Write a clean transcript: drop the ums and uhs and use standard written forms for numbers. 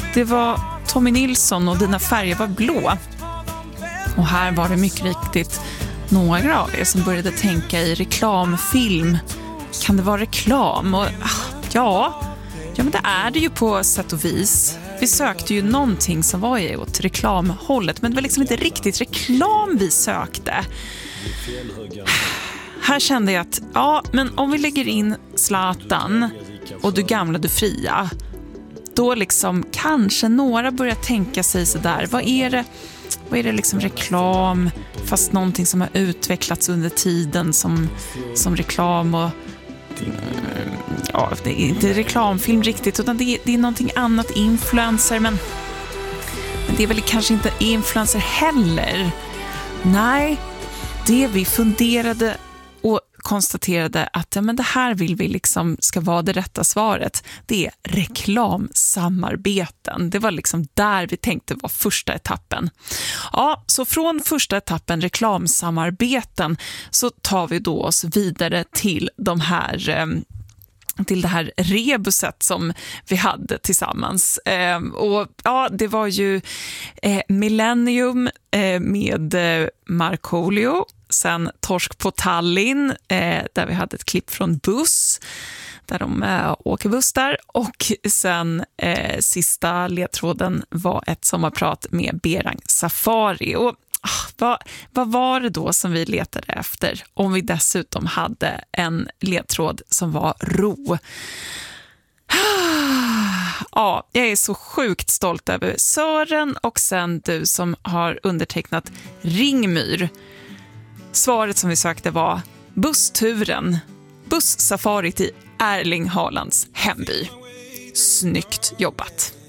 Det var Tommy Nilsson och Dina färger var blå. Och här var det mycket riktigt några av er som började tänka i reklamfilm. Kan det vara reklam? Och, ja, men det är det ju på sätt och vis. Vi sökte ju någonting som var åt reklamhållet, men det var liksom inte riktigt reklam vi sökte. Här kände jag att, men om vi lägger in Zlatan och Du gamla, du fria, då liksom kanske några börjar tänka sig så där. Vad är det liksom reklam, fast någonting som har utvecklats under tiden som reklam och det är inte reklamfilm riktigt, utan det är någonting annat, influencer, men det är väl kanske inte influencer heller. Nej, det vi funderade och konstaterade att men det här vill vi liksom ska vara det rätta svaret. Det är reklamsamarbeten. Det var liksom där vi tänkte var första etappen. Ja, så från första etappen reklamsamarbeten så tar vi då oss vidare till till det här rebuset som vi hade tillsammans. Det var ju Millennium med Markoolio, sen Torsk på Tallinn där vi hade ett klipp från Buss där de åker buss där, och sen sista ledtråden var ett sommarprat med Berang Safari. Och vad var det då som vi letade efter om vi dessutom hade en ledtråd som var ro? Ja, jag är så sjukt stolt över Sören och sen du som har undertecknat Ringmyr. Svaret som vi sökte var bussturen, bussafari till Erling Haalands hemby. Snyggt jobbat!